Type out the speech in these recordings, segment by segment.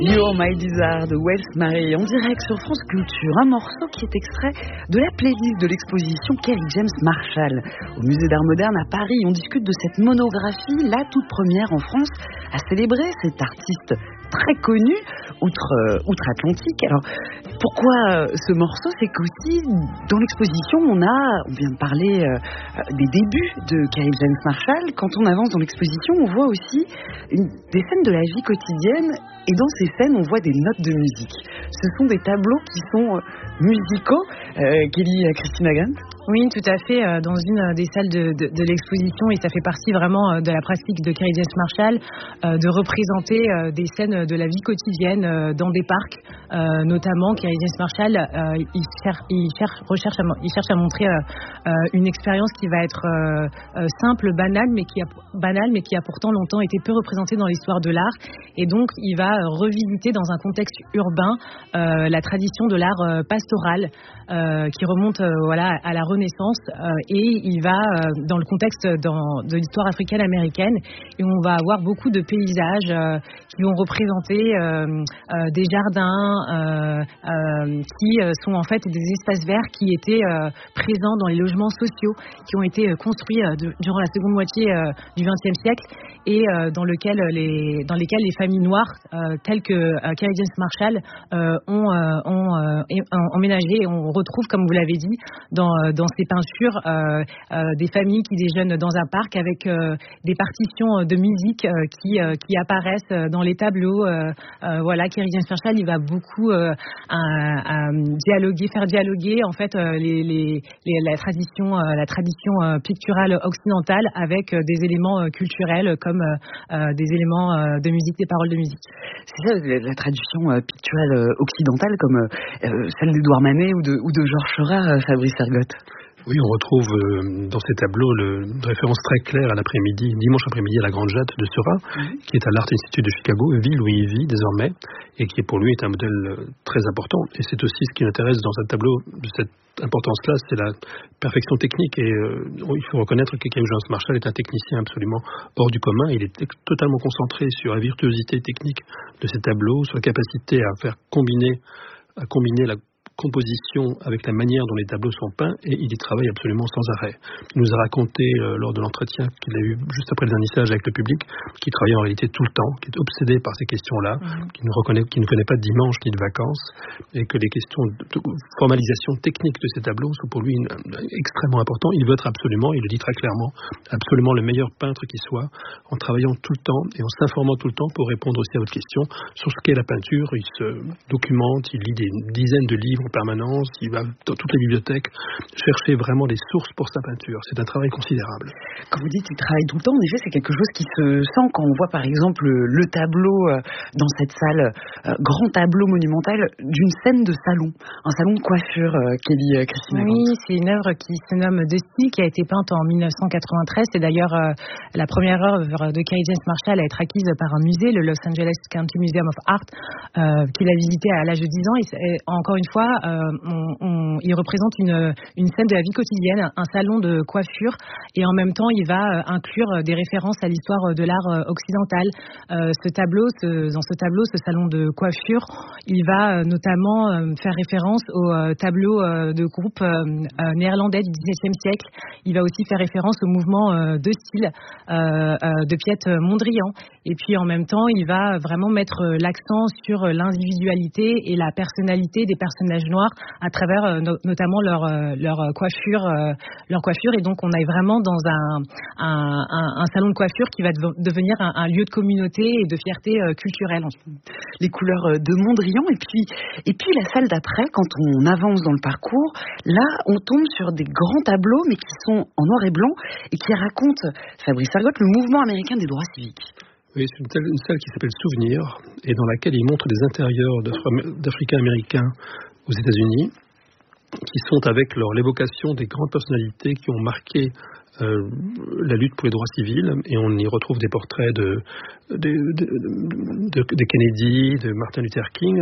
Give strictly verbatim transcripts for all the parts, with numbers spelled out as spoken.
You're My Desire de Wells Marie en direct sur France Culture, un morceau qui est extrait de la playlist de l'exposition Kerry James Marshall au Musée d'Art Moderne à Paris. On discute de cette monographie, la toute première en France à célébrer cet artiste très connu outre, euh, outre-Atlantique. Alors pourquoi euh, ce morceau? C'est qu'aussi dans l'exposition on a, on vient de parler euh, des débuts de Kerry James Marshall. Quand on avance dans l'exposition, on voit aussi une, des scènes de la vie quotidienne. Et dans ces scènes, on voit des notes de musique. Ce sont des tableaux qui sont euh, musicaux. Euh, Kelly euh, Christina Grant. Oui, tout à fait. Euh, dans une des salles de, de, de l'exposition, et ça fait partie vraiment euh, de la pratique de Kerry James Marshall, euh, de représenter euh, des scènes de la vie quotidienne euh, dans des parcs, euh, notamment. Kerry James Marshall, euh, il, cherche, il, cherche, recherche à, il cherche à montrer euh, euh, une expérience qui va être euh, euh, simple, banale, mais qui a banale, mais qui a pourtant longtemps été peu représentée dans l'histoire de l'art. Et donc, il va revisiter dans un contexte urbain euh, la tradition de l'art euh, pastoral euh, qui remonte euh, voilà, à la Renaissance euh, et il va euh, dans le contexte dans, de l'histoire africaine-américaine et on va avoir beaucoup de paysages euh, qui vont représenter euh, euh, des jardins euh, euh, qui euh, sont en fait des espaces verts qui étaient euh, présents dans les logements sociaux qui ont été euh, construits euh, de, durant la seconde moitié euh, du vingtième siècle et euh, dans, lequel les, dans lesquels les familles noires euh, telles que euh, Kerry James Marshall euh, ont, euh, ont euh, emménagé et on retrouve, comme vous l'avez dit, dans, dans ces peintures euh, euh, des familles qui déjeunent dans un parc avec euh, des partitions de musique euh, qui, euh, qui apparaissent dans les tableaux. Euh, euh, voilà, Kerry James Marshall, il va beaucoup euh, à, à dialoguer, faire dialoguer en fait euh, les, les, les, la tradition, euh, la tradition euh, picturale occidentale avec euh, des éléments euh, culturels comme euh, des éléments euh, de musique, des paroles de musique. C'est ça, la tradition euh, picturale euh, occidentale comme euh, celle d'Édouard Manet ou de, ou de Georges Seurat, euh, Fabrice Ergotte. Oui, on retrouve euh, dans ces tableaux le, une référence très claire à l'après-midi, dimanche après-midi à la Grande Jatte de Seurat, mmh. qui est à l'Art Institute de Chicago, ville où il vit désormais, et qui pour lui est un modèle très important. Et c'est aussi ce qui m'intéresse dans un tableau de cette importance-là, c'est la perfection technique. Et euh, il faut reconnaître que Kerry James Marshall est un technicien absolument hors du commun. Il est totalement concentré sur la virtuosité technique de ces tableaux, sur la capacité à faire combiner, à combiner la composition avec la manière dont les tableaux sont peints et il y travaille absolument sans arrêt. Il nous a raconté euh, lors de l'entretien qu'il a eu juste après le vernissage avec le public qu'il travaille en réalité tout le temps, qu'il est obsédé par ces questions-là, mmh. qu'il ne reconnaît, qu'il ne connaît pas de dimanche ni de vacances et que les questions de formalisation technique de ces tableaux sont pour lui une, une, extrêmement importantes. Il veut être absolument, il le dit très clairement, absolument le meilleur peintre qui soit en travaillant tout le temps et en s'informant tout le temps pour répondre aussi à votre question sur ce qu'est la peinture. Il se documente, il lit des dizaines de livres permanence, il va dans toutes les bibliothèques chercher vraiment les sources pour sa peinture. C'est un travail considérable. Quand vous dites qu'il travaille tout le temps, en effet, c'est quelque chose qui se sent quand on voit par exemple le tableau dans cette salle, grand tableau monumental d'une scène de salon, un salon de coiffure, Kelly Christina. Oui, c'est une œuvre qui se nomme Dusty, qui a été peinte en dix-neuf cent quatre-vingt-treize. C'est d'ailleurs euh, la première œuvre de Kerry James Marshall à être acquise par un musée, le Los Angeles County Museum of Art, euh, qu'il a visité à l'âge de dix ans. Et, et encore une fois, Euh, on, on, il représente une, une scène de la vie quotidienne, un salon de coiffure, et en même temps, il va euh, inclure des références à l'histoire de l'art euh, occidental. Euh, ce tableau, ce, dans ce tableau, ce salon de coiffure, il va euh, notamment euh, faire référence au euh, tableau euh, de groupe euh, euh, néerlandais du dix-septième siècle. Il va aussi faire référence au mouvement euh, de style euh, euh, de Piet Mondrian. Et puis en même temps, il va vraiment mettre l'accent sur l'individualité et la personnalité des personnages noirs à travers euh, no- notamment leur, euh, leur coiffure, euh, leur coiffure. Et donc on est vraiment dans un, un, un, un salon de coiffure qui va de- devenir un, un lieu de communauté et de fierté euh, culturelle. Les couleurs de Mondrian et puis, et puis la salle d'après, quand on avance dans le parcours, là on tombe sur des grands tableaux mais qui sont en noir et blanc et qui racontent, Fabrice Ergotte, le mouvement américain des droits civiques. Oui, c'est une salle, une salle qui s'appelle Souvenir et dans laquelle il montre des intérieurs d'Africains-Américains aux États-Unis qui sont avec leur l'évocation des grandes personnalités qui ont marqué euh, la lutte pour les droits civils et on y retrouve des portraits de, de, de, de, de Kennedy, de Martin Luther King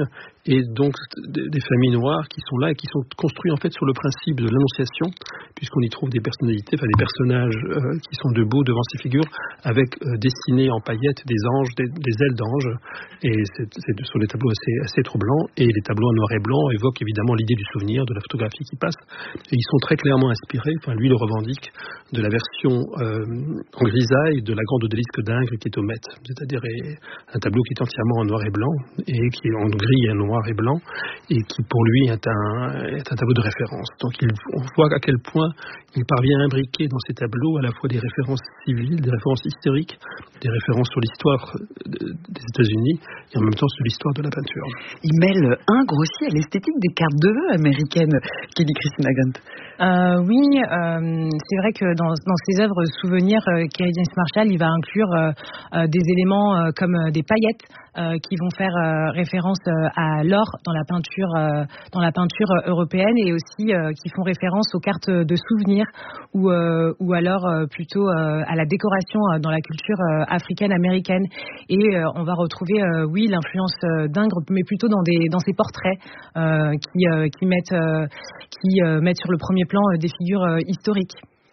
et donc des familles noires qui sont là et qui sont construites en fait sur le principe de l'annonciation, puisqu'on y trouve des personnalités, enfin des personnages euh, qui sont debout devant ces figures avec euh, dessinés en paillettes des anges, des, des ailes d'anges, et c'est, c'est, ce sont des tableaux assez, assez troublants, et les tableaux en noir et blanc évoquent évidemment l'idée du souvenir, de la photographie qui passe, et ils sont très clairement inspirés, enfin lui le revendique, de la version euh, en grisaille de la grande odalisque d'Ingres qui est au Met, c'est-à-dire un tableau qui est entièrement en noir et blanc, et qui est en gris et en noir et blanc, et qui pour lui est un, est un tableau de référence. Donc il, on voit à quel point il parvient à imbriquer dans ces tableaux à la fois des références civiles, des références historiques, des références sur l'histoire des États-Unis, et en même temps sur l'histoire de la peinture. Il mêle Ingres aussi à l'esthétique des cartes de vœux américaines, Kelly Christina Gant. Euh, oui, euh, c'est vrai que dans, dans ses œuvres souvenirs, euh, Kerry James Marshall, il va inclure euh, euh, des éléments euh, comme euh, des paillettes euh, qui vont faire euh, référence euh, à l'or dans la peinture, euh, dans la peinture européenne, et aussi euh, qui font référence aux cartes de souvenirs ou euh, ou alors euh, plutôt euh, à la décoration euh, dans la culture euh, africaine américaine. Et euh, on va retrouver, euh, oui, l'influence euh, d'Ingres, mais plutôt dans des dans ses portraits euh, qui euh, qui mettent euh, qui euh, mettent sur le premier plan euh, des figures euh, historiques.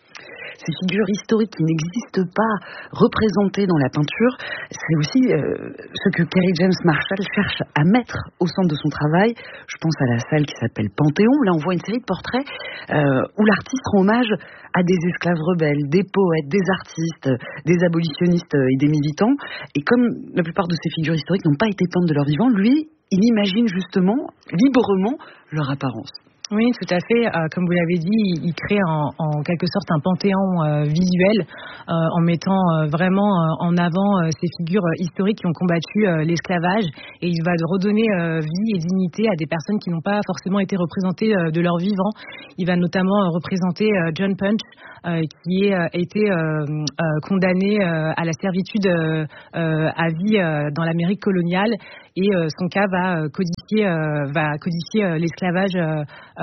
Ces figures historiques qui n'existent pas représentées dans la peinture, c'est aussi euh, ce que Kerry James Marshall cherche à mettre au centre de son travail. Je pense à la salle qui s'appelle Panthéon. Là, on voit une série de portraits euh, où l'artiste rend hommage à des esclaves rebelles, des poètes, des artistes, des abolitionnistes et des militants. Et comme la plupart de ces figures historiques n'ont pas été peintes de leur vivant, lui, il imagine justement, librement, leur apparence. Oui, tout à fait. Euh, comme vous l'avez dit, il, il crée en, en quelque sorte un panthéon euh, visuel euh, en mettant euh, vraiment euh, en avant euh, ces figures euh, historiques qui ont combattu euh, l'esclavage, et il va redonner euh, vie et dignité à des personnes qui n'ont pas forcément été représentées euh, de leur vivant. Il va notamment euh, représenter euh, John Punch, euh, qui a été euh, euh, condamné euh, à la servitude euh, euh, à vie euh, dans l'Amérique coloniale, et euh, son cas va euh, codifier, euh, va codifier euh, l'esclavage euh, Euh,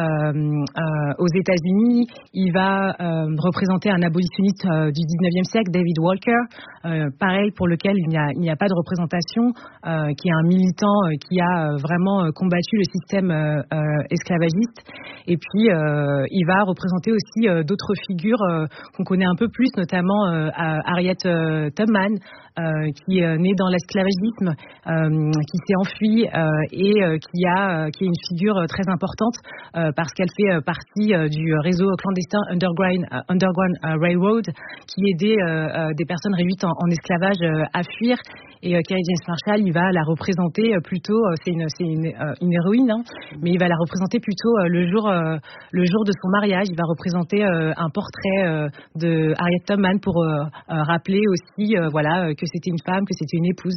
euh, aux États-Unis. Il va euh, représenter un abolitionniste euh, du dix-neuvième siècle, David Walker, euh, pareil, pour lequel il n'y a, il n'y a pas de représentation, euh, qui est un militant euh, qui a euh, vraiment euh, combattu le système euh, euh, esclavagiste. Et puis, euh, il va représenter aussi euh, d'autres figures euh, qu'on connaît un peu plus, notamment euh, Harriet euh, Tubman, euh, qui est née dans l'esclavagisme, euh, qui s'est enfuie euh, et euh, qui, a, euh, qui est une figure euh, très importante euh, parce qu'elle fait euh, partie euh, du réseau clandestin Underground, uh, Underground uh, Railroad, qui aidait euh, euh, des personnes réduites en, en esclavage euh, à fuir. Et euh, Kerry James Marshall, il va la représenter euh, plutôt, euh, c'est, une, c'est une, euh, une héroïne, hein, mais il va la représenter plutôt euh, le jour, euh, le jour de son mariage. Il va représenter euh, un portrait euh, de Harriet Tubman pour euh, euh, rappeler aussi, euh, voilà, euh, que c'était une femme, que c'était une épouse.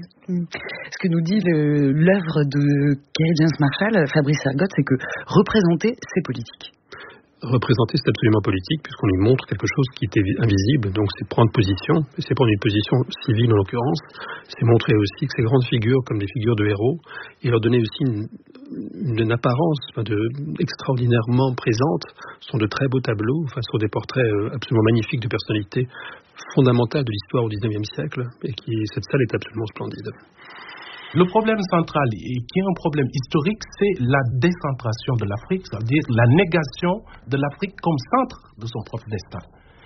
Ce que nous dit le, l'œuvre de Kerry James Marshall, Fabrice Ergotte, c'est que représenter, c'est politique. Représenter, c'est absolument politique, puisqu'on lui montre quelque chose qui était invisible, donc c'est prendre position, et c'est prendre une position civile en l'occurrence, c'est montrer aussi que ces grandes figures, comme des figures de héros, et leur donner aussi une, une, une apparence enfin de, extraordinairement présente, sont de très beaux tableaux, enfin sont des portraits euh, absolument magnifiques de personnalités fondamentales de l'histoire au dix-neuvième siècle, et qui, cette salle est absolument splendide. Le problème central, et qui est un problème historique, c'est la décentration de l'Afrique, c'est-à-dire la négation de l'Afrique comme centre de son propre destin.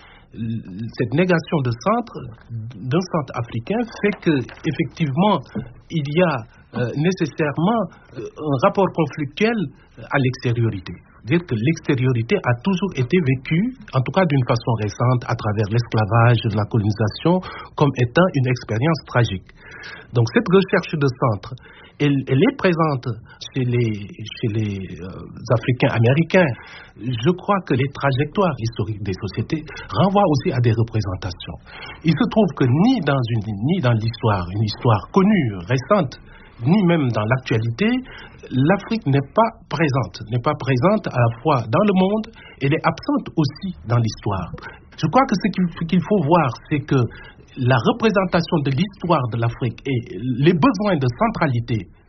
Cette négation de centre, d'un centre africain, fait que, effectivement, il y a euh, nécessairement euh, un rapport conflictuel à l'extériorité. Dire que l'extériorité a toujours été vécue, en tout cas d'une façon récente, à travers l'esclavage, la colonisation, comme étant une expérience tragique. Donc cette recherche de centre, elle, elle est présente chez les, chez les euh, Africains américains. Je crois que les trajectoires historiques des sociétés renvoient aussi à des représentations. Il se trouve que ni dans, une, ni dans l'histoire, une histoire connue, récente, ni même dans l'actualité, l'Afrique n'est pas présente, n'est pas présente à la fois dans le monde, elle est absente aussi dans l'histoire. Je crois que ce qu'il, qu'il faut voir, c'est que la représentation de l'histoire de l'Afrique et les besoins de centralité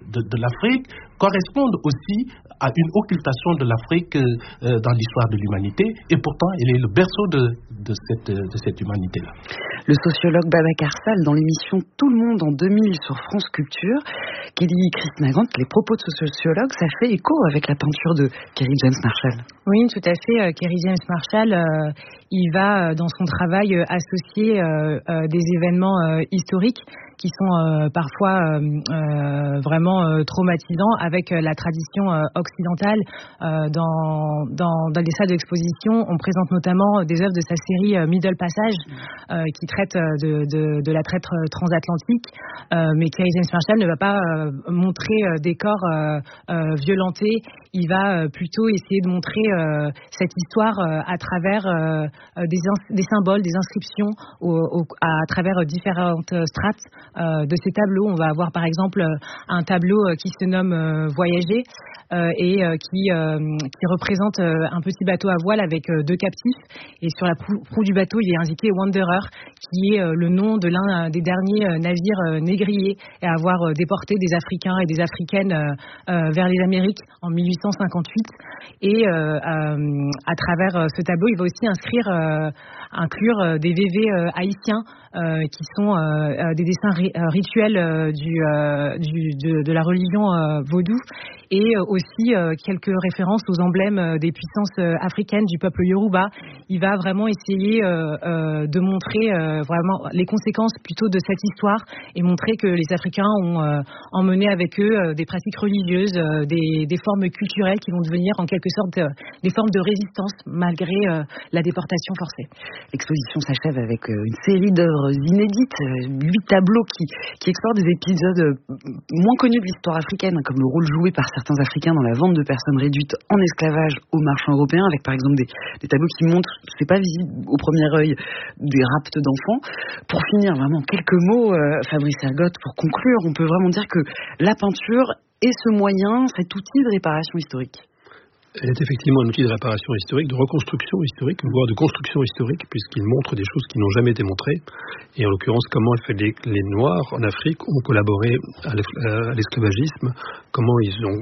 de, de l'Afrique correspondent aussi à une occultation de l'Afrique euh, dans l'histoire de l'humanité, et pourtant elle est le berceau de, de, cette, de cette humanité-là. Le sociologue Babacar Sall dans l'émission Tout le monde en deux mille sur France Culture, qui dit Christina Grant, les propos de ce sociologue, ça fait écho avec la peinture de Kerry James Marshall. Oui, tout à fait. Kerry James Marshall, euh, il va dans son travail euh, associer euh, euh, des événements euh, historiques qui sont euh, parfois euh, euh, vraiment euh, traumatisants avec euh, la tradition euh, occidentale. Euh, dans, dans, dans les salles d'exposition, on présente notamment des œuvres de sa série euh, Middle Passage, euh, qui traite de, de, de la traite transatlantique. Euh, mais Kerry James Marshall ne va pas euh, montrer euh, des corps euh, euh, violentés. Il va euh, plutôt essayer de montrer euh, cette histoire euh, à travers euh, des, ins- des symboles, des inscriptions, au, au, à travers différentes strates euh, de ces tableaux. On va avoir par exemple un tableau qui se nomme euh, Voyager euh, et euh, qui, euh, qui représente euh, un petit bateau à voile avec euh, deux captifs. Et sur la proue, proue du bateau, il est indiqué Wanderer, qui est euh, le nom de l'un des derniers euh, navires euh, négriers à avoir euh, déporté des Africains et des Africaines euh, euh, vers les Amériques en mille huit cent cinquante-huit. Et euh, euh, à travers euh, ce tableau, il va aussi inscrire, euh, inclure euh, des V V euh, haïtiens euh, qui sont euh, des dessins ri- rituels euh, du, euh, du, de, de la religion euh, vaudou, et euh, aussi euh, quelques références aux emblèmes euh, des puissances euh, africaines du peuple Yoruba. Il va vraiment essayer euh, euh, de montrer euh, vraiment les conséquences plutôt de cette histoire et montrer que les Africains ont euh, emmené avec eux euh, des pratiques religieuses, euh, des, des formes culturelles qui vont devenir en quelque sorte euh, des formes de résistance malgré euh, la déportation forcée. L'exposition s'achève avec euh, une série d'œuvres inédites, euh, huit tableaux qui, qui explorent des épisodes euh, moins connus de l'histoire africaine, hein, comme le rôle joué par certains Africains dans la vente de personnes réduites en esclavage aux marchands européens, avec par exemple des, des tableaux qui montrent, c'est pas visible au premier œil, des rapts d'enfants. Pour finir, vraiment quelques mots, euh, Fabrice Ergotte, pour conclure, on peut vraiment dire que la peinture est ce moyen, cet outil de réparation historique. Elle est effectivement un outil de réparation historique, de reconstruction historique, voire de construction historique, puisqu'il montre des choses qui n'ont jamais été montrées. Et en l'occurrence, comment les, les Noirs en Afrique ont collaboré à l'esclavagisme, comment ils ont,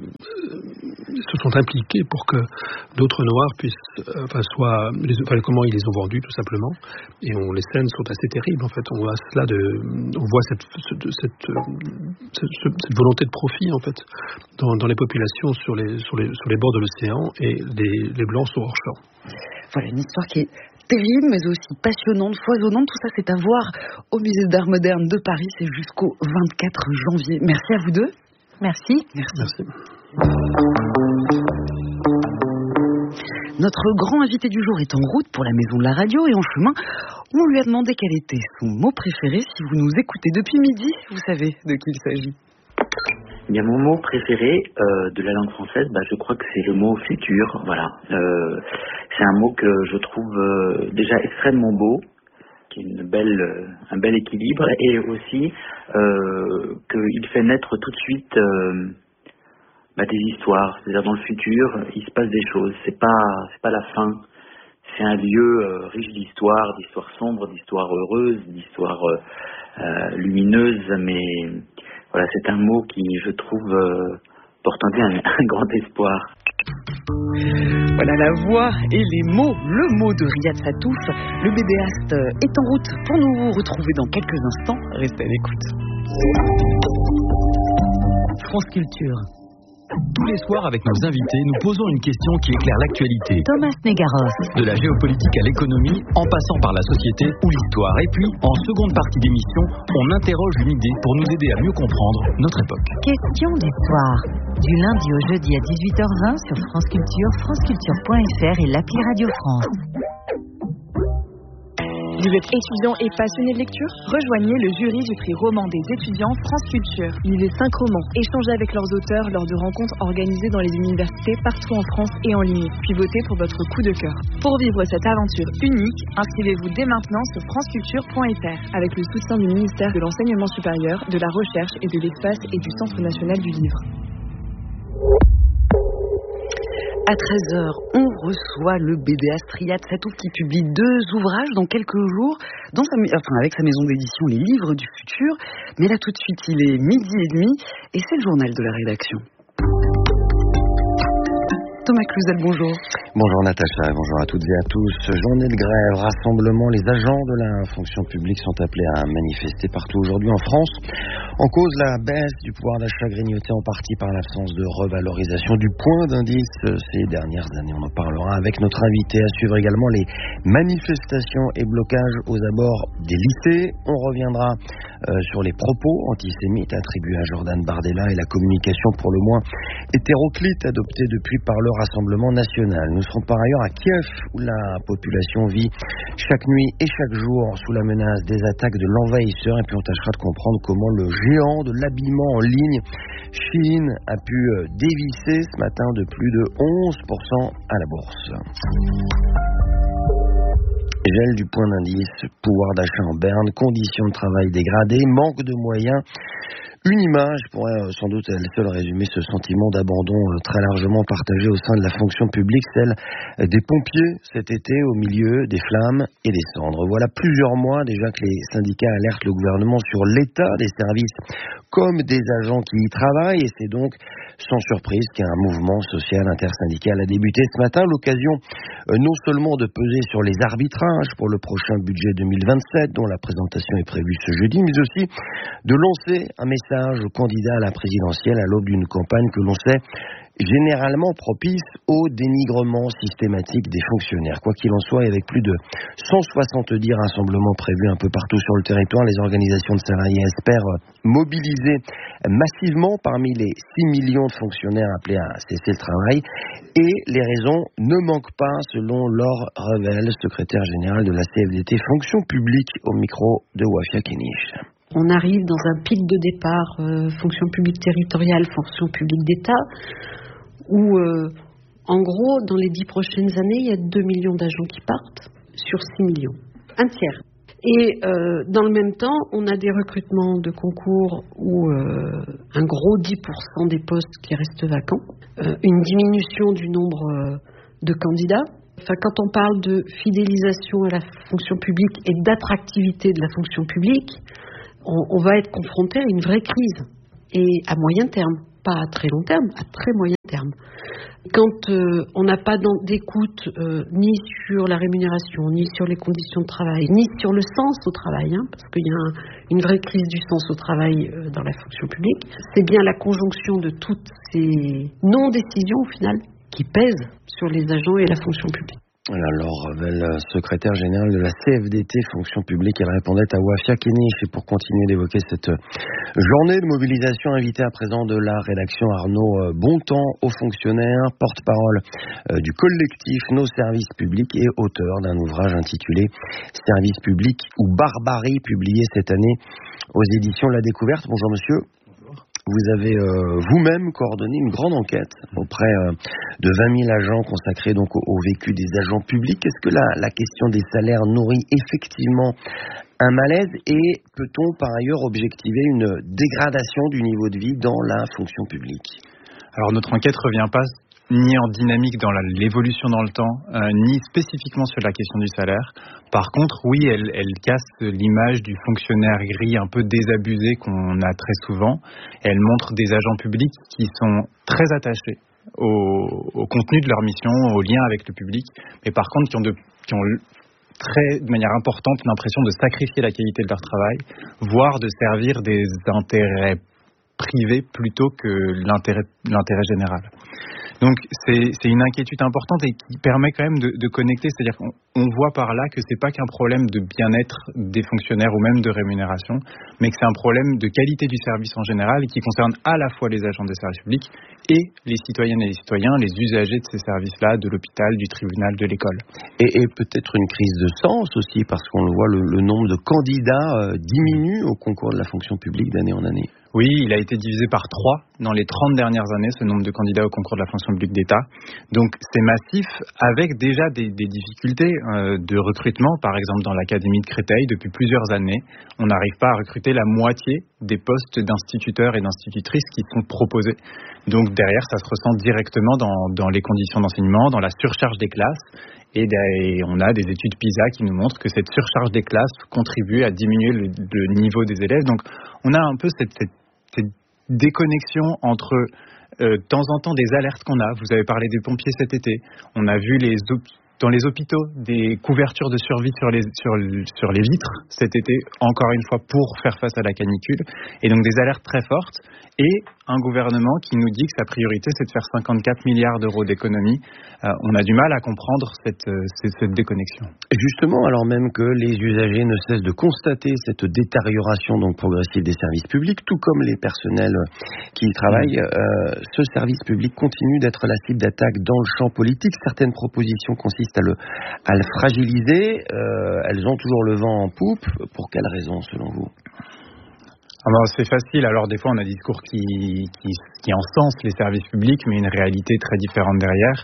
euh, se sont impliqués pour que d'autres Noirs puissent, euh, enfin, soit, les, enfin, comment ils les ont vendus tout simplement. Et on, les scènes sont assez terribles en fait. On voit cela de, on voit cette, cette, cette, cette, cette volonté de profit en fait dans, dans les populations sur les, sur les, sur les bords de l'océan. Et les, les Blancs sont hors champ. Voilà, une histoire qui est terrible, mais aussi passionnante, foisonnante. Tout ça, c'est à voir au Musée d'Art Moderne de Paris. C'est jusqu'au vingt-quatre janvier. Merci à vous deux. Merci. Merci. Merci. Notre grand invité du jour est en route pour la Maison de la Radio et en chemin, on lui a demandé quel était son mot préféré. Si vous nous écoutez depuis midi, vous savez de qui il s'agit. Eh bien, mon mot préféré euh, de la langue française, bah, je crois que c'est le mot futur. Voilà, euh, c'est un mot que je trouve euh, déjà extrêmement beau, qui est une belle, euh, un bel équilibre, et aussi euh, qu'il fait naître tout de suite euh, bah, des histoires. C'est-à-dire dans le futur, il se passe des choses. C'est pas, c'est pas la fin. C'est un lieu euh, riche d'histoires, d'histoires sombres, d'histoires heureuses, d'histoires euh, euh, lumineuses, mais voilà, c'est un mot qui, je trouve, euh, porte en lui un, un grand espoir. Voilà la voix et les mots, le mot de Riyad Sattouf. Le bédéaste est en route pour nous retrouver dans quelques instants. Restez à l'écoute. France Culture. Tous les soirs, avec nos invités, nous posons une question qui éclaire l'actualité. Thomas Negaros. De la géopolitique à l'économie, en passant par la société ou l'histoire. Et puis, en seconde partie d'émission, on interroge une idée pour nous aider à mieux comprendre notre époque. Question d'histoire. Du lundi au jeudi à dix-huit heures vingt sur France Culture, franceculture point f r et l'appli Radio France. Vous êtes étudiant et passionné de lecture? Rejoignez le jury du prix roman des étudiants France Culture. Lisez cinq romans, échangez avec leurs auteurs lors de rencontres organisées dans les universités partout en France et en ligne, puis votez pour votre coup de cœur. Pour vivre cette aventure unique, inscrivez-vous dès maintenant sur franceculture point f r avec le soutien du ministère de l'Enseignement supérieur, de la Recherche et de l'Espace et du Centre national du livre. À treize heures, on reçoit le Bédéas Triade Satouf qui publie deux ouvrages dans quelques jours, dans sa, enfin avec sa maison d'édition Les Livres du Futur. Mais là tout de suite, il est midi et demi et c'est le journal de la rédaction. Thomas Cluzel, bonjour. Bonjour Natacha, bonjour à toutes et à tous. Journée de grève, rassemblement, les agents de la fonction publique sont appelés à manifester partout aujourd'hui en France. En cause, la baisse du pouvoir d'achat grignoté en partie par l'absence de revalorisation du point d'indice ces dernières années. On en parlera avec notre invité. À suivre également les manifestations et blocages aux abords des lycées. On reviendra euh, sur les propos antisémites attribués à Jordan Bardella et la communication pour le moins hétéroclite adoptée depuis par le Rassemblement national. Nous serons par ailleurs à Kiev où la population vit chaque nuit et chaque jour sous la menace des attaques de l'envahisseur et puis on tâchera de comprendre comment le géant de l'habillement en ligne Shein a pu dévisser ce matin de plus de onze pour cent à la bourse. Gel du point d'indice, pouvoir d'achat en berne, conditions de travail dégradées, manque de moyens. Une image pourrait sans doute elle seule résumer ce sentiment d'abandon très largement partagé au sein de la fonction publique, celle des pompiers cet été au milieu des flammes et des cendres. Voilà plusieurs mois déjà que les syndicats alertent le gouvernement sur l'état des services comme des agents qui y travaillent et c'est donc sans surprise qu'un mouvement social intersyndical a débuté ce matin, l'occasion non seulement de peser sur les arbitrages pour le prochain budget deux mille vingt-sept dont la présentation est prévue ce jeudi, mais aussi de lancer un message aux candidats à la présidentielle à l'aube d'une campagne que l'on sait généralement propice au dénigrement systématique des fonctionnaires. Quoi qu'il en soit, avec plus de cent soixante-dix rassemblements prévus un peu partout sur le territoire, les organisations de salariés espèrent mobiliser massivement parmi les six millions de fonctionnaires appelés à cesser le travail. Et les raisons ne manquent pas, selon Laure Revel, secrétaire générale de la C F D T Fonction publique, au micro de Wafia Kenich. On arrive dans un pic de départ, euh, fonction publique territoriale, fonction publique d'État, où, euh, en gros, dans les dix prochaines années, il y a deux millions d'agents qui partent sur six millions. Un tiers. Et euh, dans le même temps, on a des recrutements de concours où euh, un gros dix pour cent des postes qui restent vacants, euh, une diminution du nombre euh, de candidats. Enfin, quand on parle de fidélisation à la fonction publique et d'attractivité de la fonction publique, on, on va être confronté à une vraie crise. Et à moyen terme, pas à très long terme, à très moyen terme. Quand euh, on n'a pas d'écoute euh, ni sur la rémunération, ni sur les conditions de travail, ni sur le sens au travail, hein, parce qu'il y a un, une vraie crise du sens au travail euh, dans la fonction publique, c'est bien la conjonction de toutes ces non-décisions, au final, qui pèsent sur les agents et la fonction publique. Alors, Revel, secrétaire générale de la C F D T Fonction publique, elle répondait à Wafia Kenich. Et pour continuer d'évoquer cette journée de mobilisation, invitée à présent de la rédaction Arnaud Bontemps, haut fonctionnaire, porte-parole du collectif Nos services publics et auteur d'un ouvrage intitulé Services publics ou barbarie, publié cette année aux éditions La Découverte. Bonjour monsieur. Vous avez euh, vous-même coordonné une grande enquête auprès euh, de vingt mille agents consacrés donc au, au vécu des agents publics. Est-ce que la, la question des salaires nourrit effectivement un malaise et peut-on par ailleurs objectiver une dégradation du niveau de vie dans la fonction publique ? Alors notre enquête ne revient pas ni en dynamique dans la, l'évolution dans le temps, euh, ni spécifiquement sur la question du salaire. Par contre, oui, elle, elle casse l'image du fonctionnaire gris un peu désabusé qu'on a très souvent. Elle montre des agents publics qui sont très attachés au, au contenu de leur mission, au lien avec le public, mais par contre qui ont, de, qui ont très, de manière importante l'impression de sacrifier la qualité de leur travail, voire de servir des intérêts privés plutôt que l'intérêt, l'intérêt général. Donc c'est, c'est une inquiétude importante et qui permet quand même de, de connecter, c'est-à-dire qu'on on voit par là que c'est pas qu'un problème de bien-être des fonctionnaires ou même de rémunération, mais que c'est un problème de qualité du service en général qui concerne à la fois les agents des services publics et les citoyennes et les citoyens, les usagers de ces services-là, de l'hôpital, du tribunal, de l'école. Et, et peut-être une crise de sens aussi, parce qu'on le voit, le, le nombre de candidats euh, diminue au concours de la fonction publique d'année en année. Oui, il a été divisé par trois dans les trente dernières années, ce nombre de candidats au concours de la fonction publique d'État. Donc c'est massif, avec déjà des, des difficultés euh, de recrutement. Par exemple, dans l'Académie de Créteil, depuis plusieurs années, on n'arrive pas à recruter la moitié des postes d'instituteurs et d'institutrices qui sont proposés. Donc derrière, ça se ressent directement dans, dans les conditions d'enseignement, dans la surcharge des classes. Et, et on a des études PISA qui nous montrent que cette surcharge des classes contribue à diminuer le, le niveau des élèves. Donc on a un peu cette, cette, cette déconnexion entre euh, de temps en temps des alertes qu'on a. Vous avez parlé des pompiers cet été. On a vu les dans les hôpitaux des couvertures de survie sur les, sur, sur les vitres cet été, encore une fois pour faire face à la canicule. Et donc des alertes très fortes. Et un gouvernement qui nous dit que sa priorité, c'est de faire cinquante-quatre milliards d'euros d'économie. Euh, on a du mal à comprendre cette, cette, cette déconnexion. Justement, alors même que les usagers ne cessent de constater cette détérioration donc progressive des services publics, tout comme les personnels qui y travaillent, euh, ce service public continue d'être la cible d'attaque dans le champ politique. Certaines propositions consistent à le, à le fragiliser. Euh, elles ont toujours le vent en poupe. Pour quelles raisons, selon vous ? Alors, c'est facile. Alors, des fois, on a un discours qui, qui, qui encense les services publics, mais une réalité très différente derrière.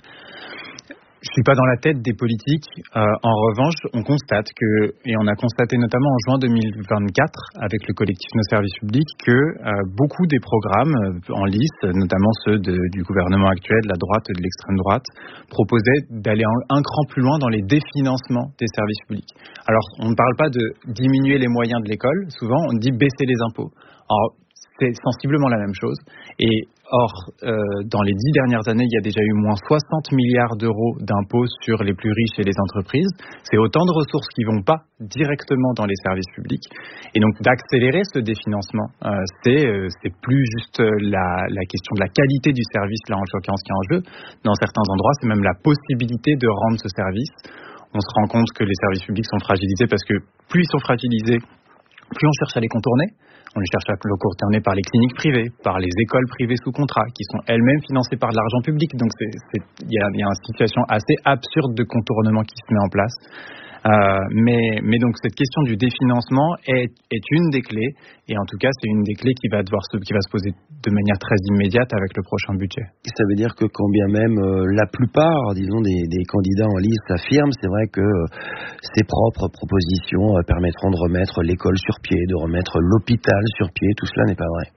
Je suis pas dans la tête des politiques. Euh, en revanche, on constate que, et on a constaté notamment en juin deux mille vingt-quatre, avec le collectif Nos Services Publics, que euh, beaucoup des programmes euh, en lice, notamment ceux de, du gouvernement actuel, de la droite et de l'extrême droite, proposaient d'aller un, un cran plus loin dans les définancements des services publics. Alors, on ne parle pas de diminuer les moyens de l'école. Souvent, on dit baisser les impôts. Alors, c'est sensiblement la même chose. Et or, euh, dans les dix dernières années, il y a déjà eu moins soixante milliards d'euros d'impôts sur les plus riches et les entreprises. C'est autant de ressources qui ne vont pas directement dans les services publics. Et donc, d'accélérer ce définancement, euh, c'est, euh, c'est plus juste la, la question de la qualité du service, là, en l'occurrence, qui est en jeu. Dans certains endroits, c'est même la possibilité de rendre ce service. On se rend compte que les services publics sont fragilisés parce que plus ils sont fragilisés, plus on cherche à les contourner. On les cherche à les contourner par les cliniques privées, par les écoles privées sous contrat, qui sont elles-mêmes financées par de l'argent public. Donc, il y a, y a une situation assez absurde de contournement qui se met en place. Euh, mais, mais donc, cette question du définancement est, est une des clés. Et en tout cas, c'est une des clés qui va, devoir se, qui va se poser de manière très immédiate avec le prochain budget. Ça veut dire que quand bien même euh, la plupart, disons, des, des candidats en liste affirment, c'est vrai que euh, ces propres propositions euh, permettront de remettre l'école sur pied, de remettre l'hôpital sur pied. Tout cela n'est pas vrai.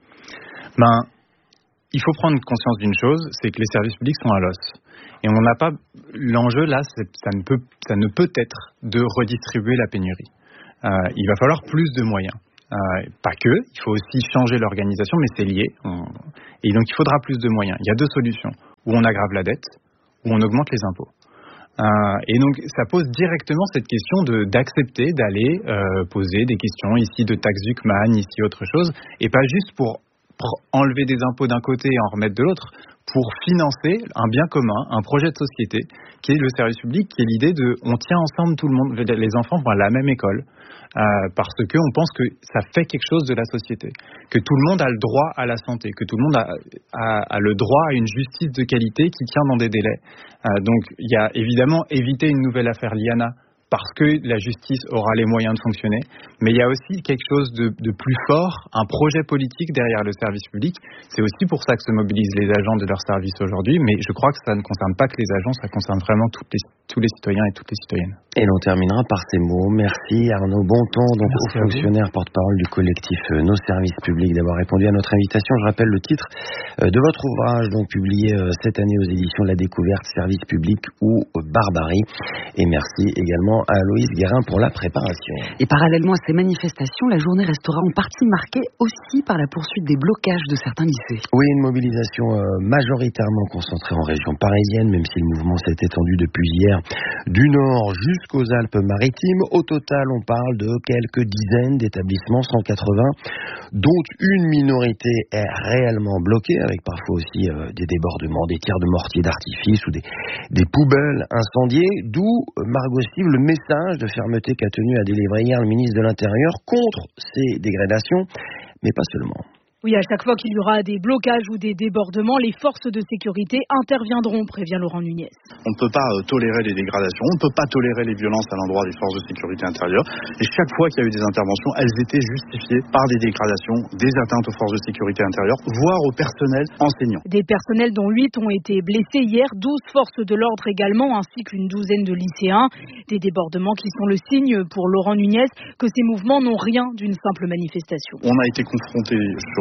Ben, il faut prendre conscience d'une chose, c'est que les services publics sont à l'os. Et on n'a pas l'enjeu là, c'est, ça ne peut, ça ne peut être de redistribuer la pénurie. Euh, il va falloir plus de moyens. Euh, pas que, il faut aussi changer l'organisation, mais c'est lié. On, et donc il faudra plus de moyens. Il y a deux solutions, où on aggrave la dette, où on augmente les impôts. Euh, et donc ça pose directement cette question de, d'accepter d'aller euh, poser des questions ici de taxe Zuckman, ici autre chose, et pas juste pour, pour enlever des impôts d'un côté et en remettre de l'autre, pour financer un bien commun, un projet de société, qui est le service public, qui est l'idée de on tient ensemble tout le monde, les enfants vont à la même école, euh, parce qu'on pense que ça fait quelque chose de la société, que tout le monde a le droit à la santé, que tout le monde a, a, a le droit à une justice de qualité qui tient dans des délais. Euh, donc il y a évidemment éviter une nouvelle affaire Liana, parce que la justice aura les moyens de fonctionner. Mais il y a aussi quelque chose de, de plus fort, un projet politique derrière le service public. C'est aussi pour ça que se mobilisent les agents de leur service aujourd'hui. Mais je crois que ça ne concerne pas que les agents, ça concerne vraiment toutes les, tous les citoyens et toutes les citoyennes. Et l'on terminera par ces mots. Merci Arnaud Bontemps, donc haut fonctionnaire porte-parole du collectif Nos Services Publics, d'avoir répondu à notre invitation. Je rappelle le titre de votre ouvrage, donc publié cette année aux éditions La Découverte, Service public ou Barbarie. Et merci également à Aloïse Guérin pour la préparation. Et parallèlement à ces manifestations, la journée restera en partie marquée aussi par la poursuite des blocages de certains lycées. Oui, une mobilisation euh, majoritairement concentrée en région parisienne, même si le mouvement s'est étendu depuis hier du nord jusqu'aux Alpes-Maritimes. Au total, on parle de quelques dizaines d'établissements, cent quatre-vingts, dont une minorité est réellement bloquée, avec parfois aussi euh, des débordements, des tirs de mortier d'artifice ou des, des poubelles incendiées, d'où Margot Stive, le message de fermeté qu'a tenu à délivrer hier le ministre de l'Intérieur contre ces dégradations, mais pas seulement. Oui, à chaque fois qu'il y aura des blocages ou des débordements, les forces de sécurité interviendront, prévient Laurent Nunez. On ne peut pas euh, tolérer les dégradations, on ne peut pas tolérer les violences à l'endroit des forces de sécurité intérieure. Et chaque fois qu'il y a eu des interventions, elles étaient justifiées par des dégradations, des atteintes aux forces de sécurité intérieure, voire au personnel enseignant. Des personnels dont huit ont été blessés hier, douze forces de l'ordre également, ainsi qu'une douzaine de lycéens. Des débordements qui sont le signe pour Laurent Nunez que ces mouvements n'ont rien d'une simple manifestation. On a été confrontés sur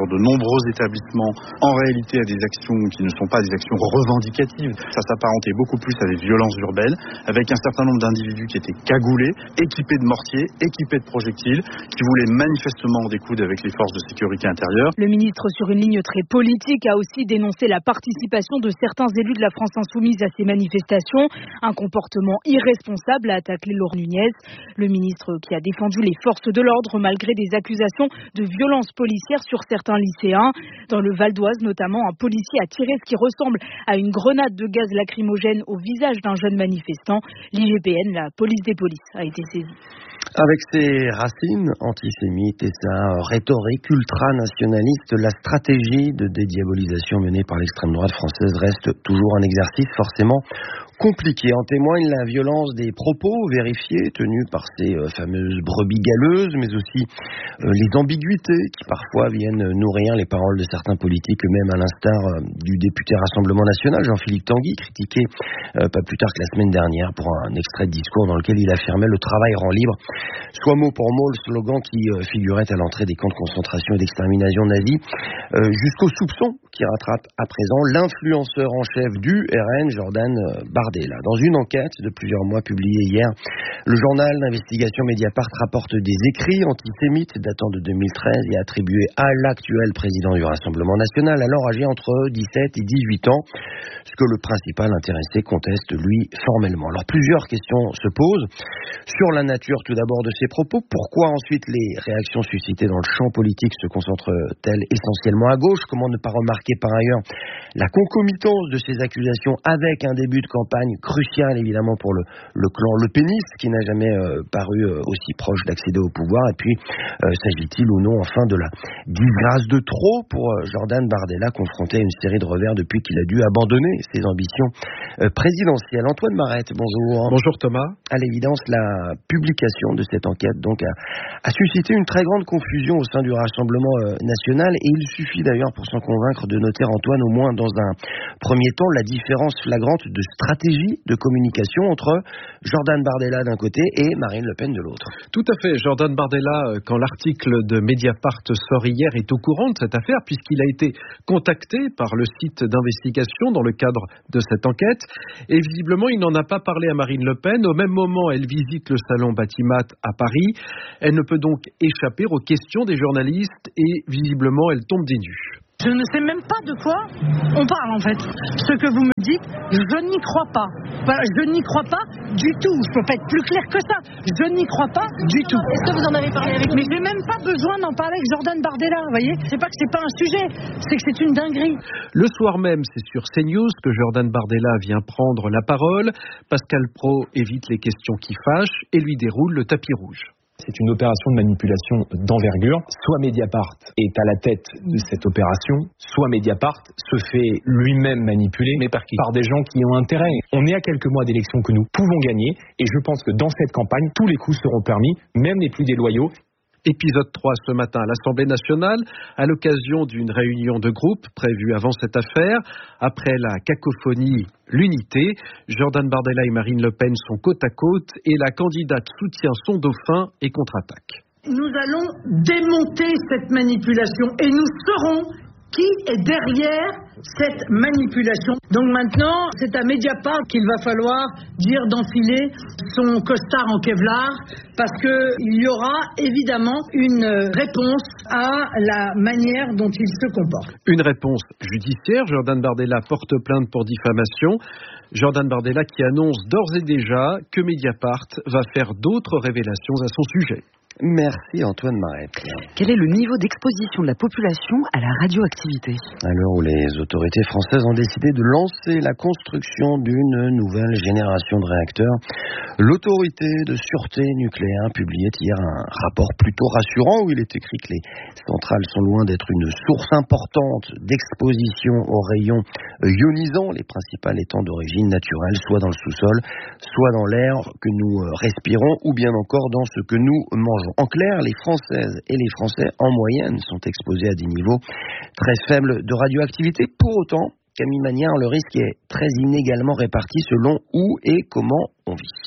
sur de nombreux établissements, en réalité à des actions qui ne sont pas des actions revendicatives. Ça s'apparentait beaucoup plus à des violences urbaines, avec un certain nombre d'individus qui étaient cagoulés, équipés de mortiers, équipés de projectiles, qui voulaient manifestement en découdre avec les forces de sécurité intérieure. Le ministre, sur une ligne très politique, a aussi dénoncé la participation de certains élus de la France insoumise à ces manifestations. Un comportement irresponsable, a attaqué Laure Nunez. Le ministre qui a défendu les forces de l'ordre malgré des accusations de violences policières sur certains lycéens. Dans le Val d'Oise notamment, un policier a tiré ce qui ressemble à une grenade de gaz lacrymogène au visage d'un jeune manifestant. L'I G P N, la police des polices, a été saisie. Avec ses racines antisémites et sa rhétorique ultranationaliste, la stratégie de dédiabolisation menée par l'extrême droite française reste toujours un exercice forcément compliqué. En témoigne la violence des propos vérifiés tenus par ces euh, fameuses brebis galeuses, mais aussi euh, les ambiguïtés qui parfois viennent nourrir les paroles de certains politiques eux-mêmes, à l'instar euh, du député Rassemblement National Jean-Philippe Tanguy, critiqué euh, pas plus tard que la semaine dernière pour un extrait de discours dans lequel il affirmait « le travail rend libre », soit mot pour mot le slogan qui euh, figurait à l'entrée des camps de concentration et d'extermination nazis, euh, jusqu'au soupçon qui rattrape à présent l'influenceur en chef du R N, Jordan euh, Bardella. Dans une enquête de plusieurs mois publiée hier, le journal d'investigation Mediapart rapporte des écrits antisémites datant de deux mille treize et attribués à l'actuel président du Rassemblement National, alors âgé entre dix-sept et dix-huit ans, ce que le principal intéressé conteste, lui, formellement. Alors plusieurs questions se posent sur la nature tout d'abord de ces propos. Pourquoi ensuite les réactions suscitées dans le champ politique se concentrent-elles essentiellement à gauche? Comment ne pas remarquer par ailleurs la concomitance de ces accusations avec un début de campagne crucial évidemment pour le, le clan Le Péniste qui n'a jamais euh, paru euh, aussi proche d'accéder au pouvoir. Et puis euh, s'agit-il ou non enfin de la disgrâce de trop pour euh, Jordan Bardella, confronté à une série de revers depuis qu'il a dû abandonner ses ambitions euh, présidentielles. Antoine Marette, bonjour. Bonjour Thomas. À l'évidence, la publication de cette enquête donc a, a suscité une très grande confusion au sein du Rassemblement euh, national, et il suffit d'ailleurs pour s'en convaincre de noter, Antoine, au moins dans un premier temps, la différence flagrante de stratégie de communication entre Jordan Bardella d'un côté et Marine Le Pen de l'autre. Tout à fait. Jordan Bardella, quand l'article de Mediapart sort hier, est au courant de cette affaire puisqu'il a été contacté par le site d'investigation dans le cadre de cette enquête, et visiblement il n'en a pas parlé à Marine Le Pen. Au même moment, elle visite le salon Batimat à Paris. Elle ne peut donc échapper aux questions des journalistes et visiblement elle tombe des nues. Je ne sais même pas de quoi on parle en fait. Ce que vous me dites, je n'y crois pas. Voilà, je n'y crois pas du tout. Je peux pas être plus clair que ça. Je n'y crois pas du tout. Est-ce que vous en avez parlé avec lui? Mais j'ai même pas besoin d'en parler avec Jordan Bardella, vous voyez. C'est pas que c'est pas un sujet, c'est que c'est une dinguerie. Le soir même, c'est sur CNews que Jordan Bardella vient prendre la parole. Pascal Praud évite les questions qui fâchent et lui déroule le tapis rouge. C'est une opération de manipulation d'envergure. Soit Mediapart est à la tête de cette opération, soit Mediapart se fait lui-même manipuler, mais par qui? Par des gens qui ont intérêt. On est à quelques mois d'élections que nous pouvons gagner, et je pense que dans cette campagne, tous les coups seront permis, même les plus déloyaux. Épisode trois ce matin à l'Assemblée nationale, à l'occasion d'une réunion de groupe prévue avant cette affaire. Après la cacophonie, l'unité, Jordan Bardella et Marine Le Pen sont côte à côte et la candidate soutient son dauphin et contre-attaque. Nous allons démonter cette manipulation et nous saurons qui est derrière cette manipulation. Donc maintenant, c'est à Mediapart qu'il va falloir dire d'enfiler son costard en Kevlar, parce qu'il y aura évidemment une réponse à la manière dont il se comporte. Une réponse judiciaire. Jordan Bardella porte plainte pour diffamation. Jordan Bardella qui annonce d'ores et déjà que Mediapart va faire d'autres révélations à son sujet. Merci Antoine Marette. Quel est le niveau d'exposition de la population à la radioactivité? À l'heure où les autorités françaises ont décidé de lancer la construction d'une nouvelle génération de réacteurs, l'autorité de sûreté nucléaire publiait hier un rapport plutôt rassurant où il est écrit que les centrales sont loin d'être une source importante d'exposition aux rayons ionisants, les principales étant d'origine naturelle, soit dans le sous-sol, soit dans l'air que nous respirons, ou bien encore dans ce que nous mangeons. En clair, les Françaises et les Français, en moyenne, sont exposés à des niveaux très faibles de radioactivité. Pour autant, Camille Magnard, le risque est très inégalement réparti selon où et comment on vit.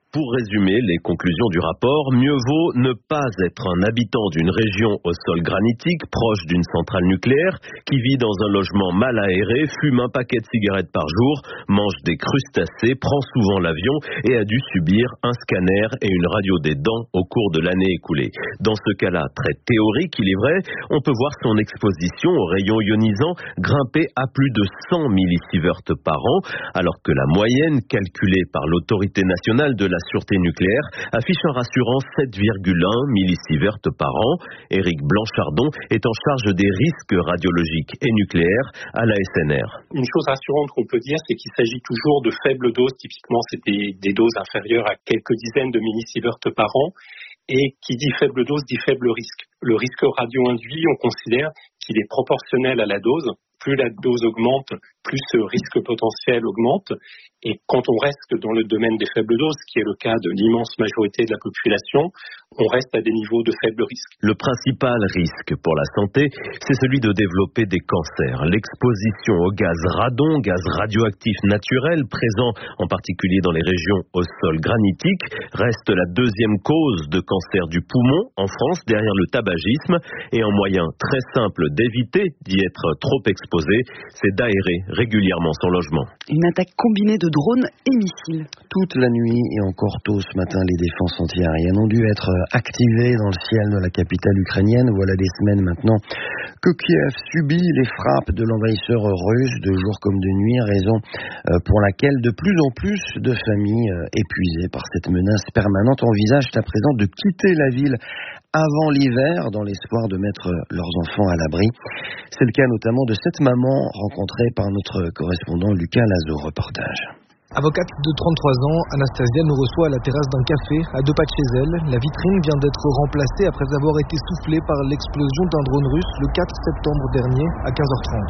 Pour résumer les conclusions du rapport, mieux vaut ne pas être un habitant d'une région au sol granitique, proche d'une centrale nucléaire, qui vit dans un logement mal aéré, fume un paquet de cigarettes par jour, mange des crustacés, prend souvent l'avion et a dû subir un scanner et une radio des dents au cours de l'année écoulée. Dans ce cas-là, très théorique, il est vrai, on peut voir son exposition aux rayons ionisants grimper à plus de cent millisieverts par an, alors que la moyenne calculée par l'autorité nationale de la sûreté nucléaire affiche un rassurant sept virgule un millisieverts par an. Éric Blanchardon est en charge des risques radiologiques et nucléaires à la S N R. Une chose rassurante qu'on peut dire, c'est qu'il s'agit toujours de faibles doses. Typiquement, c'est des, des doses inférieures à quelques dizaines de millisieverts par an. Et qui dit faible dose dit faible risque. Le risque radio-induit, on considère qu'il est proportionnel à la dose. Plus la dose augmente, plus ce risque potentiel augmente. Et quand on reste dans le domaine des faibles doses, ce qui est le cas de l'immense majorité de la population, on reste à des niveaux de faible risque. Le principal risque pour la santé, c'est celui de développer des cancers. L'exposition au gaz radon, gaz radioactif naturel, présent en particulier dans les régions au sol granitique, reste la deuxième cause de cancer du poumon en France, derrière le tabagisme. Et un moyen très simple d'éviter d'y être trop exposé, c'est d'aérer régulièrement son logement. Une attaque combinée de drones et missiles. Toute la nuit et encore tôt ce matin, les défenses antiaériennes ont dû être activées dans le ciel de la capitale ukrainienne. Voilà des semaines maintenant que Kiev subit les frappes de l'envahisseur russe de jour comme de nuit, raison pour laquelle de plus en plus de familles épuisées par cette menace permanente envisagent à présent de quitter la ville avant l'hiver dans l'espoir de mettre leurs enfants à l'abri. C'est le cas notamment de cette maman rencontrée par notre correspondant Lucas Lazo. Reportage. Avocate de trente-trois ans, Anastasia nous reçoit à la terrasse d'un café à deux pas de chez elle. La vitrine vient d'être remplacée après avoir été soufflée par l'explosion d'un drone russe le quatre septembre dernier à quinze heures trente.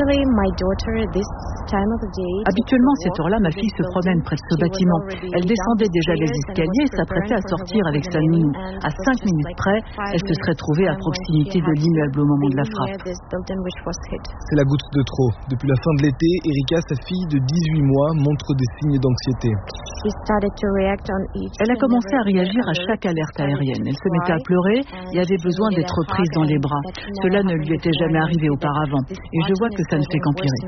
Habituellement, à cette heure-là, ma fille se promène près de ce bâtiment. Elle descendait déjà les escaliers et s'apprêtait à sortir avec sa nounou. À cinq minutes près, elle se serait trouvée à proximité de l'immeuble au moment de la frappe. C'est la goutte de trop. Depuis la fin de l'été, Erika, sa fille de dix-huit mois, montre des signes d'anxiété. Elle a commencé à réagir à chaque alerte aérienne. Elle se mettait à pleurer et avait besoin d'être prise dans les bras. Cela ne lui était jamais arrivé auparavant. Et je vois que ça ne fait qu'empirer.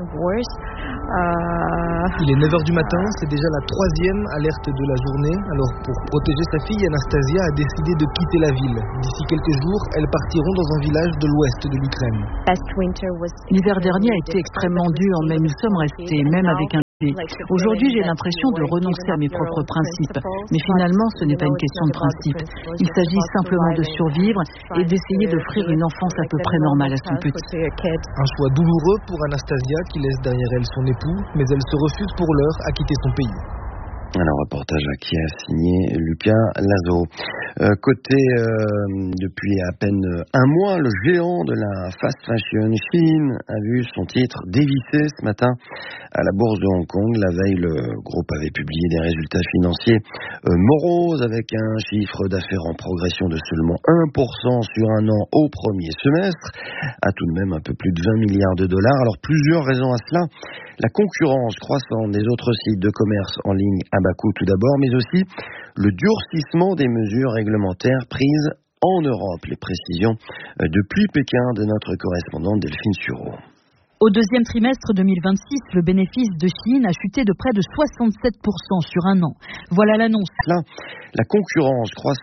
Il est neuf heures du matin, c'est déjà la troisième alerte de la journée. Alors pour protéger sa fille, Anastasia a décidé de quitter la ville. D'ici quelques jours, elles partiront dans un village de l'ouest de l'Ukraine. L'hiver dernier a été extrêmement dur, mais nous sommes restés, même avec un Aujourd'hui, j'ai l'impression de renoncer à mes propres principes. Mais finalement, ce n'est pas une question de principe. Il s'agit simplement de survivre et d'essayer d'offrir une enfance à peu près normale à son petit. Un choix douloureux pour Anastasia qui laisse derrière elle son époux, mais elle se refuse pour l'heure à quitter son pays. Alors, reportage à Kiev signé Lucas Lazo. Euh, côté, euh, depuis à peine un mois, le géant de la fast fashion Shein a vu son titre dévissé ce matin à la bourse de Hong Kong. La veille, le groupe avait publié des résultats financiers euh, moroses avec un chiffre d'affaires en progression de seulement un pour cent sur un an au premier semestre, à tout de même un peu plus de vingt milliards de dollars. Alors, plusieurs raisons à cela. La concurrence croissante des autres sites de commerce en ligne à bas coût tout d'abord, mais aussi le durcissement des mesures réglementaires prises en Europe. Les précisions depuis Pékin de notre correspondante Delphine Sureau. Au deuxième trimestre deux mille vingt-six, le bénéfice de Shein a chuté de près de soixante-sept pour cent sur un an. Voilà l'annonce. Là, la concurrence croissante